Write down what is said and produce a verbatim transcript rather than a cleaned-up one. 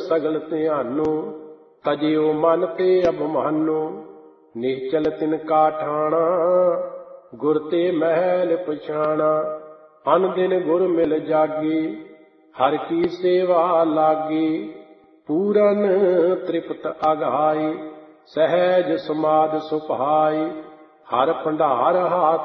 ਸਗਲ ਧਿਆਨੋ, ਤਜਿਓ ਮਨ ਤੇ ਅਭਿਮਾਨੋ। ਨਿਹਚਲ ਤਿਨ ਕਾ ਠਾਣਾ, ਗੁਰ ਤੇ ਮਹਿਲ ਪਛਾਣਾ। ਅਨ ਦਿਨ ਗੁਰ ਮਿਲ ਜਾਗੀ, ਹਰ ਕੀ ਸੇਵਾ ਲਾਗੀ। ਪੂਰਨ ਤ੍ਰਿਪਤ ਅਗਾਈ, ਸਹਿਜ ਸਮਾਧ ਸੁਭਾਈ। ਹਰ ਭੰਡਾਰ ਹਾਥ